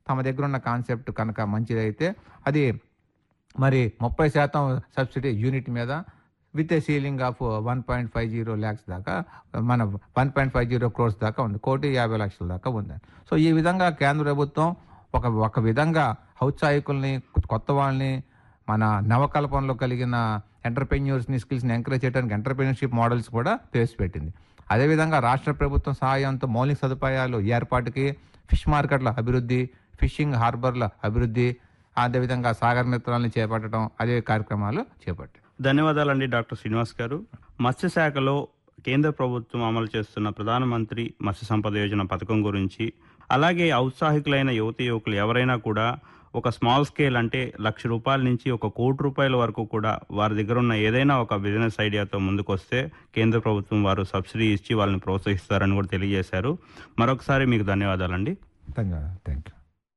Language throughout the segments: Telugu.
తమ దగ్గర ఉన్న కాన్సెప్ట్ కనుక మంచిదైతే అది మరి 30% సబ్సిడీ యూనిట్ మీద with a ceiling of 1.50 lakhs దాకా, మన 1.50 crores దాకా ఉంది, 1,50,00,000 దాకా ఉంది. సో ఈ విధంగా కేంద్ర ప్రభుత్వం ఒక విధంగా ఔత్సాహికుల్ని, కొత్త వాళ్ళని, మన నవకల్పనలో కలిగిన ఎంటర్ప్రెన్యూర్స్ని, స్కిల్స్ని ఎంకరేజ్ చేయడానికి ఎంటర్ప్రెన్యూర్షిప్ మోడల్స్ కూడా ప్రవేశపెట్టింది. అదేవిధంగా రాష్ట్ర ప్రభుత్వం సహాయంతో మౌలిక సదుపాయాలు ఏర్పాటుకి, ఫిష్ మార్కెట్ల అభివృద్ధి, ఫిషింగ్ హార్బర్ల అభివృద్ధి, అదేవిధంగా సాగర మిత్రాలను చేపట్టడం, అదే కార్యక్రమాలు చేపట్టారు. ధన్యవాదాలండి డాక్టర్ శ్రీనివాస్ గారు. మత్స్యశాఖలో కేంద్ర ప్రభుత్వం అమలు చేస్తున్న ప్రధానమంత్రి మత్స్య సంపద యోజన పథకం గురించి, అలాగే ఔత్సాహికులైన యువకులు ఎవరైనా కూడా ఒక స్మాల్ స్కేల్ అంటే ₹1,00,000 నుంచి ₹1,00,00,000 వరకు కూడా వారి దగ్గర ఉన్న ఏదైనా ఒక బిజినెస్ ఐడియాతో ముందుకొస్తే కేంద్ర ప్రభుత్వం వారు సబ్సిడీ ఇచ్చి వాళ్ళని ప్రోత్సహిస్తారని కూడా తెలియజేశారు. మరొకసారి మీకు ధన్యవాదాలండి. ధన్యవాదాలు. Thank you.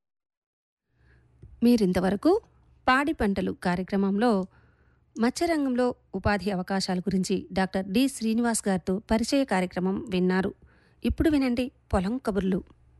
మీరింతవరకు పాడి పంటలు కార్యక్రమంలో మత్స్యరంగంలో ఉపాధి అవకాశాల గురించి డాక్టర్ డి శ్రీనివాస్ గారితో పరిచయ కార్యక్రమం విన్నారు. ఇప్పుడు వినండి పొలం కబుర్లు.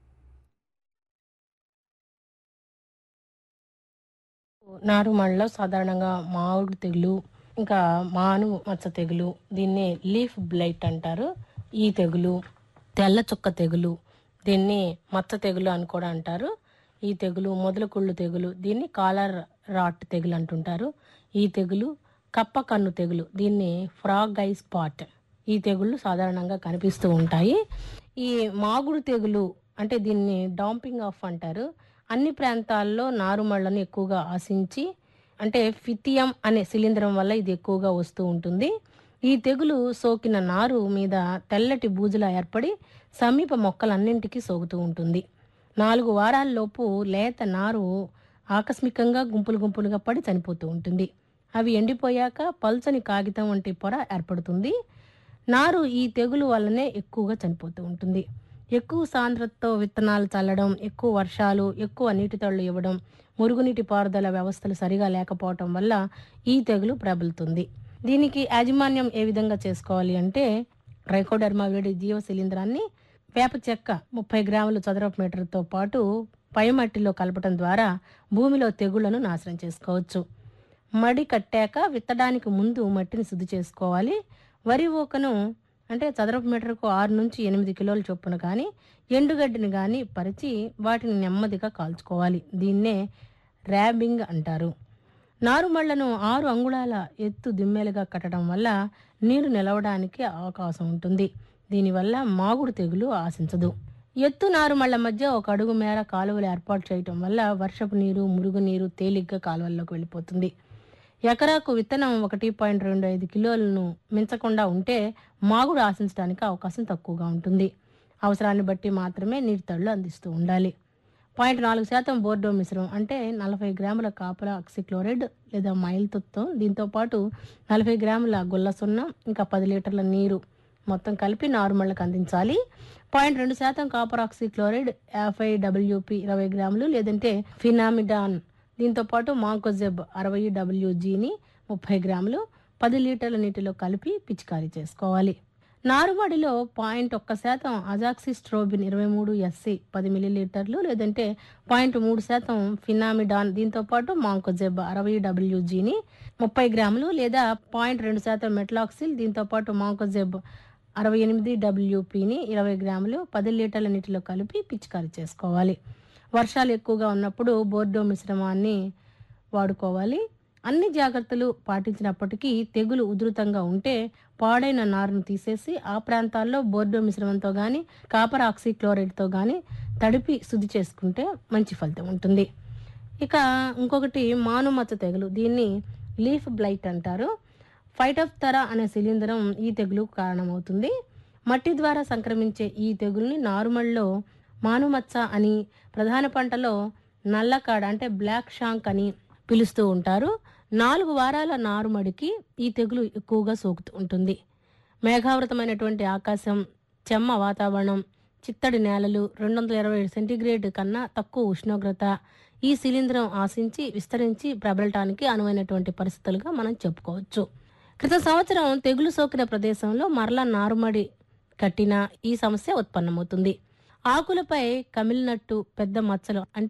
నారుమడిలో సాధారణంగా మామిడి తెగులు, ఇంకా మాను మచ్చ తెగులు, దీన్ని లీఫ్ బ్లైట్ అంటారు. ఈ తెగులు, తెల్ల చుక్క తెగులు, దీన్ని మచ్చ తెగులు అని కూడా అంటారు. ఈ తెగులు మొదల కుళ్ళు తెగులు, దీన్ని కాలర్ రాట్ తెగులు అంటుంటారు. ఈ తెగులు కప్ప కన్ను తెగులు, దీన్ని ఫ్రాగ్ ఐ స్పాట్, ఈ తెగుళ్ళు సాధారణంగా కనిపిస్తూ ఉంటాయి. ఈ మాగుడు తెగులు అంటే దీన్ని డాంపింగ్ ఆఫ్ అంటారు. అన్ని ప్రాంతాల్లో నారుమళ్లను ఎక్కువగా ఆశించి, అంటే ఫిథియం అనే శిలీంధ్రం వల్ల ఇది ఎక్కువగా వస్తూ ఉంటుంది. ఈ తెగులు సోకిన నారు మీద తెల్లటి బూజులా ఏర్పడి సమీప మొక్కలన్నింటికీ సోకుతూ ఉంటుంది. 4 వారాల్లోపు లేత నారు ఆకస్మికంగా గుంపులుగా పడి చనిపోతూ ఉంటుంది. అవి ఎండిపోయాక పల్చని కాగితం వంటి పొర ఏర్పడుతుంది. నారు ఈ తెగులు వల్లనే ఎక్కువగా చనిపోతూ ఉంటుంది. ఎక్కువ సాంద్రతతో విత్తనాలు చల్లడం, ఎక్కువ వర్షాలు, ఎక్కువ నీటి తడులు ఇవ్వడం, మురుగునీటి పారుదల వ్యవస్థలు సరిగా లేకపోవటం వల్ల ఈ తెగులు ప్రబలుతుంది. దీనికి యాజమాన్యం ఏ విధంగా చేసుకోవాలి అంటే, ట్రైకోడర్మా వేడి జీవ శిలీంధ్రాన్ని వేప చెక్క 30 గ్రాములు చదరపు మీటర్తో పాటు పై మట్టిలో కలపడం ద్వారా భూమిలో తెగుళ్లను నాశనం చేసుకోవచ్చు. మడి కట్టాక విత్తడానికి ముందు మట్టిని శుద్ధి చేసుకోవాలి. వరి ఊకను అంటే చదరపు మీటర్కు 6 నుంచి 8 కిలోల చొప్పున కానీ, ఎండుగడ్డిని కానీ పరిచి వాటిని నెమ్మదిగా కాల్చుకోవాలి. దీన్నే ర్యాబింగ్ అంటారు. నారుమళ్లను 6 అంగుళాల ఎత్తు దిమ్మెలుగా కట్టడం వల్ల నీరు నిలవడానికి అవకాశం ఉంటుంది. దీనివల్ల మాగుడు తెగులు ఆశించదు. ఎత్తు నారుమళ్ల మధ్య 1 అడుగు మేర కాలువలు ఏర్పాటు చేయటం వల్ల వర్షపు నీరు, మురుగునీరు తేలిగ్గా కాలువల్లోకి వెళ్ళిపోతుంది. ఎకరాకు విత్తనం 1.25 కిలోలను మించకుండా ఉంటే మాగుడు ఆశించడానికి అవకాశం తక్కువగా ఉంటుంది. అవసరాన్ని బట్టి మాత్రమే నీటి తడులు అందిస్తూ ఉండాలి. 0.4% బోర్డో మిశ్రమం అంటే 40 గ్రాముల కాపర్ ఆక్సిక్లోరైడ్ లేదా మైల్తో, దీంతో పాటు 40 గ్రాముల గుల్ల సున్నం, ఇంకా 10 లీటర్ల నీరు మొత్తం కలిపి నారుమళ్లకు అందించాలి. 0.2% కాపర్ ఆక్సిక్లోరైడ్ 50 WP 20 గ్రాములు, లేదంటే ఫినామిడాన్, దీంతో పాటు మాంకోజెబ్ 60 WGని 30 గ్రాములు 10 లీటర్ల నీటిలో కలిపి పిచికారీ చేసుకోవాలి. నారుమడిలో 0.1% అజాక్సిస్ట్రోబిన్ 23 SC 10 మిల్లీలీటర్లు, లేదంటే 0.3% ఫినామిడాన్, దీంతో పాటు మాంకోజెబ్ 60 WGని 30 గ్రాములు, లేదా 0.2% మెట్లాక్సిల్, దీంతో పాటు మాంకోజెబ్ 68 WPని 20 గ్రాములు 10 లీటర్ల నీటిలో కలిపి పిచికారీ చేసుకోవాలి. వర్షాలు ఎక్కువగా ఉన్నప్పుడు బోర్డో మిశ్రమాన్ని వాడుకోవాలి. అన్ని జాగ్రత్తలు పాటించినప్పటికీ తెగులు ఉధృతంగా ఉంటే పాడైన నారును తీసేసి ఆ ప్రాంతాల్లో బోర్డో మిశ్రమంతో కానీ, కాపర్ ఆక్సిక్లోరైడ్తో కానీ తడిపి శుద్ధి చేసుకుంటే మంచి ఫలితం ఉంటుంది. ఇక ఇంకొకటి మానుమచ్చ తెగులు, దీన్ని లీఫ్ బ్లైట్ అంటారు. ఫైటోప్తెరా అనే శిలీంధ్రం ఈ తెగులుకు కారణమవుతుంది. మట్టి ద్వారా సంక్రమించే ఈ తెగుల్ని నారుమడిలో మానుమచ్చ అని, ప్రధాన పంటలో నల్లకాడ అంటే బ్లాక్ షాంక్ అని పిలుస్తూ ఉంటారు. 4 వారాల నారుమడికి ఈ తెగులు ఎక్కువగా సోకుతూ ఉంటుంది. మేఘావృతమైనటువంటి ఆకాశం, చెమ్మ వాతావరణం, చిత్తడి నేలలు, 220 సెంటీగ్రేడ్ కన్నా తక్కువ ఉష్ణోగ్రత ఈ శిలీంధ్రం ఆశించి విస్తరించి ప్రబలటానికి అనువైనటువంటి పరిస్థితులుగా మనం చెప్పుకోవచ్చు. క్రితం సంవత్సరం తెగులు సోకిన ప్రదేశంలో మరలా నారుమడి కట్టినా ఈ సమస్య ఉత్పన్నమవుతుంది. ఆకులపై కమిలినట్టు పెద్ద మచ్చలు అంటే